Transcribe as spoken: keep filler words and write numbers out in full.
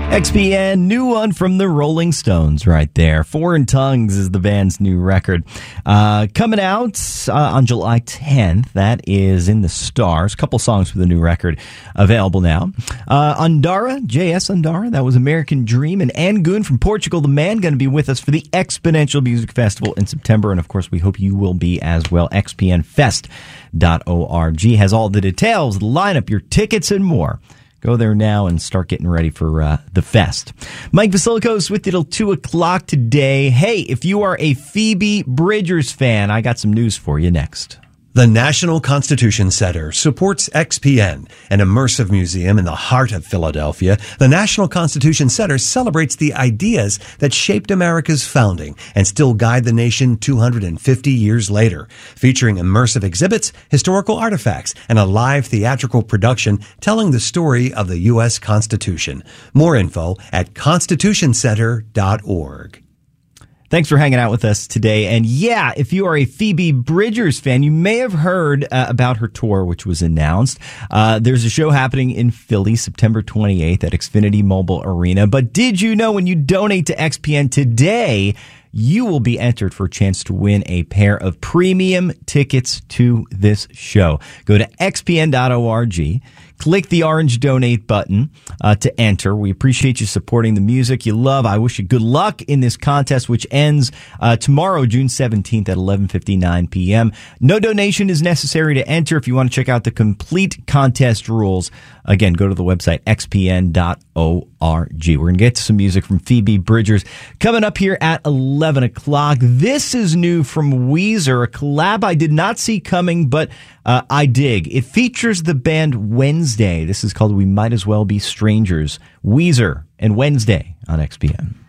X P N, new one from the Rolling Stones right there. Foreign Tongues is the band's new record. Uh, coming out uh, on July tenth. That is in the stars. A couple songs for the new record available now. Uh, Undara, J S Undara, that was American Dream. And Angoon from Portugal, the man, going to be with us for the Exponential Music Festival in September. And of course, we hope you will be as well. X P N fest dot org has all the details, the lineup, your tickets, and more. Go there now and start getting ready for uh, the fest. Mike Vasilikos with you till two o'clock today. Hey, if you are a Phoebe Bridgers fan, I got some news for you next. The National Constitution Center supports X P N, an immersive museum in the heart of Philadelphia. The National Constitution Center celebrates the ideas that shaped America's founding and still guide the nation two hundred fifty years later, featuring immersive exhibits, historical artifacts, and a live theatrical production telling the story of the U S Constitution. More info at constitution center dot org. Thanks for hanging out with us today. And yeah, if you are a Phoebe Bridgers fan, you may have heard uh, about her tour, which was announced. Uh, there's a show happening in Philly, September twenty-eighth at Xfinity Mobile Arena. But did you know when you donate to X P N today, you will be entered for a chance to win a pair of premium tickets to this show. Go to x p n dot org. Click the orange donate button uh, to enter. We appreciate you supporting the music you love. I wish you good luck in this contest, which ends uh, tomorrow, June seventeenth at eleven fifty-nine p.m. No donation is necessary to enter. If you want to check out the complete contest rules, again, go to the website x p n dot org. We're going to get to some music from Phoebe Bridgers coming up here at eleven o'clock. This is new from Weezer, a collab I did not see coming, but uh, I dig. It features the band Wednesday. This is called We Might As Well Be Strangers. Weezer and Wednesday on X P N.